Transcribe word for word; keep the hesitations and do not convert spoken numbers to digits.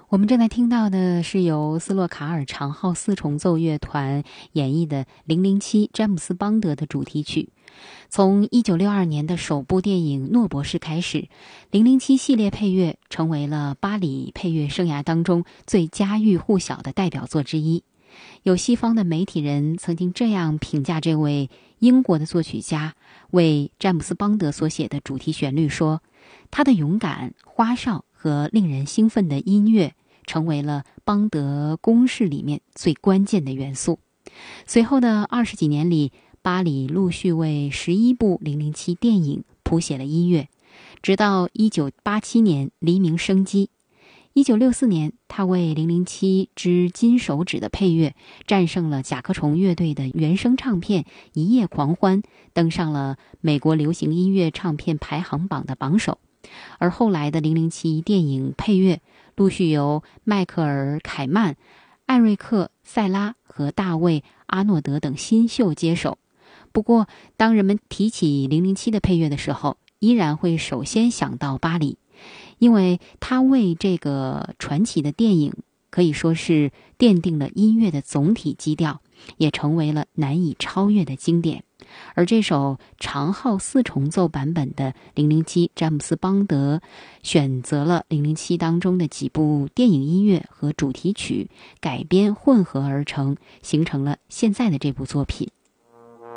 我们正在听到的是由斯洛卡尔长号四重奏乐团演绎的零零七詹姆斯邦德的主题曲。从一九六二年的首部电影《诺博士》开始，零零七系列配乐成为了巴里配乐生涯当中最家喻户晓的代表作之一。有西方的媒体人曾经这样评价这位英国的作曲家为詹姆斯邦德所写的主题旋律说，他的勇敢、花哨和令人兴奋的音乐成为了邦德公式里面最关键的元素。随后的二十几年里，巴里陆续为十一部零零七电影谱写了音乐，直到一九八七年黎明生机。一九六四年，他为零零七之金手指的配乐战胜了甲壳虫乐队的原声唱片《一夜狂欢》，登上了美国流行音乐唱片排行榜的榜首。而后来的零零七电影配乐陆续由迈克尔·凯曼、艾瑞克·塞拉和大卫·阿诺德等新秀接手。不过，当人们提起零零七的配乐的时候，依然会首先想到巴里，因为他为这个传奇的电影可以说是奠定了音乐的总体基调，也成为了难以超越的经典。而这首长号四重奏版本的零零七詹姆斯邦德选择了零零七当中的几部电影音乐和主题曲改编混合而成，形成了现在的这部作品。